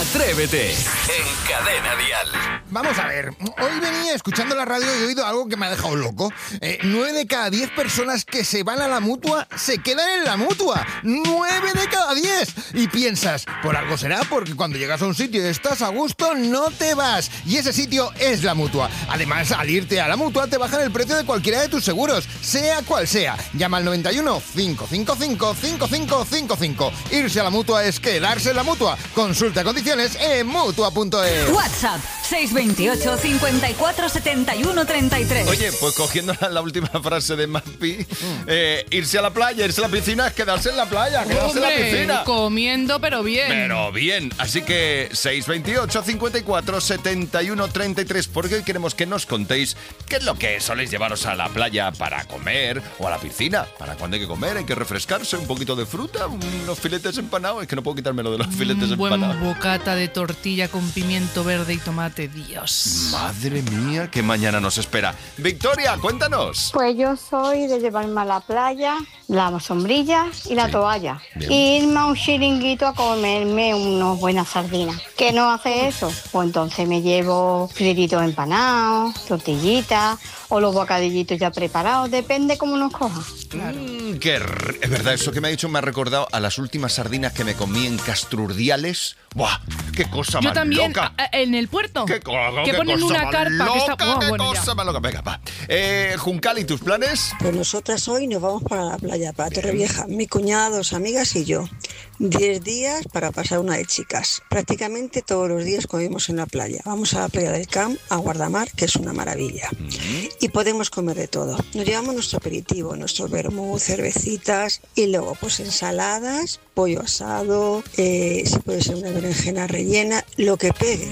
Atrévete en Cadena Dial. Vamos a ver, hoy venía escuchando la radio y he oído algo que me ha dejado loco. 9 de cada 10 personas que se van a la Mutua se quedan en la Mutua. 9 de cada 10. Y piensas, por algo será, porque cuando llegas a un sitio y estás a gusto, no te vas. Y ese sitio es la Mutua. Además, al irte a la Mutua te bajan el precio de cualquiera de tus seguros, sea cual sea. Llama al 91 555 5555. Irse a la Mutua es quedarse en la Mutua. Consulta condiciones en Mutua.es. WhatsApp 628 54 71 33. Oye, pues cogiendo la última frase de Magpi, irse a la playa, irse a la piscina es quedarse en la playa, quedarse en la piscina. Comiendo, pero bien. Pero bien, así que 628 54 71 33, porque hoy queremos que nos contéis qué es lo que soléis llevaros a la playa para comer o a la piscina. Para cuando hay que comer, hay que refrescarse, un poquito de fruta, unos filetes empanados. Es que no puedo quitármelo de los filetes empanados. Buen bocata de tortilla con pimiento verde y tomate, Dios. Madre mía, qué mañana nos espera. Victoria, cuéntanos. Pues yo soy de llevarme a la playa la sombrilla y la toalla. Bien. E irme a un chiringuito a comerme unas buenas sardinas. ¿Qué no hace eso? Pues entonces me llevo filetitos empanados, tortillitas o los bocadillitos ya preparados. Depende cómo nos coja. Claro. Es verdad, eso que me ha dicho me ha recordado a las últimas sardinas que me comí en Castrurdiales. ¡Buah! ¡Qué cosa Yo más también, loca! en el puerto. Que ponen cosa una más carpa loca, que está... ¡Qué bueno, cosa ya. más loca! Venga, va. Juncal, ¿y tus planes? Pues nosotras hoy nos vamos para la playa, para Torrevieja, mi cuñada, 2 amigas y yo. 10 días para pasar una de chicas. Prácticamente todos los días comemos en la playa. Vamos a la playa del Camp, a Guardamar, que es una maravilla. Y podemos comer de todo. Nos llevamos nuestro aperitivo, nuestro vermú, cervecitas y luego pues ensaladas, pollo asado, si puede ser una berenjena rellena, lo que pegue.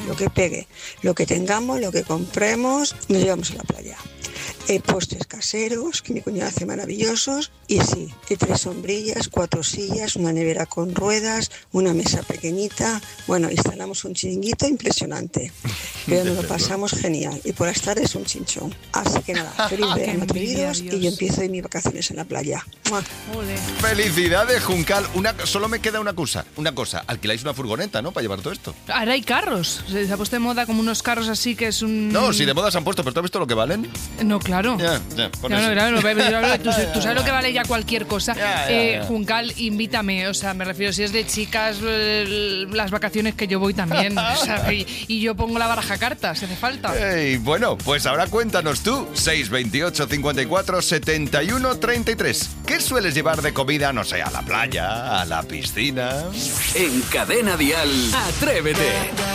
Lo que tengamos, lo que compremos, nos llevamos a la playa. Postres caseros, que mi cuñada hace maravillosos, y sí, 3 sombrillas, 4 sillas, una nevera con ruedas, una mesa pequeñita. Bueno, instalamos un chiringuito impresionante, pero nos lo pasamos genial, y por las tardes un chinchón. Así que nada, feliz verano, atrevidos, y yo empiezo mis vacaciones en la playa. ¡Mua! Ole. ¡Felicidades, Juncal! Solo me queda una cosa. Alquiláis una furgoneta, ¿no?, para llevar todo esto. Ahora hay carros. Se ha puesto de moda como unos carros así que es un... No, si de moda se han puesto, pero ¿tú has visto lo que valen? No, claro. Ya, por eso. Claro, tú sabes lo que vale ya cualquier cosa. Ya. Juncal, invítame, o sea, me refiero, si es de chicas, las vacaciones que yo voy también, o sea, y yo pongo la baraja cartas, si hace falta. Bueno, pues ahora cuéntanos tú, 628 54 71 33. ¿Qué sueles llevar de comida, no sé, a la playa, a la piscina? En Cadena Dial, Atrévete.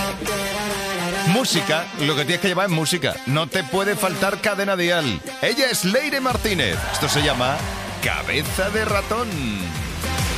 Música, lo que tienes que llevar es música. No te puede faltar Cadena Dial. Ella es Leire Martínez. Esto se llama Cabeza de Ratón.